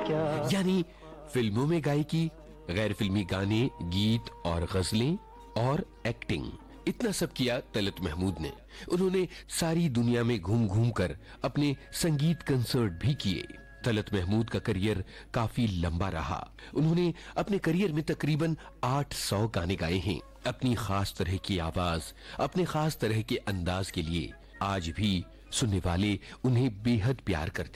यानी फिल्मों में गायकी, गैर फिल्मी गाने, गीत और गजलें और एक्टिंग, इतना सब किया तलत महमूद ने। उन्होंने सारी दुनिया में घूम घूम कर अपने संगीत कंसर्ट भी किए। तलत महमूद का करियर काफी लंबा रहा। उन्होंने अपने करियर में तकरीबन 800 गाने गाए हैं। अपनी खास तरह की आवाज, अपने खास तरह के अंदाज के लिए आज भी सुनने वाले उन्हें बेहद प्यार करते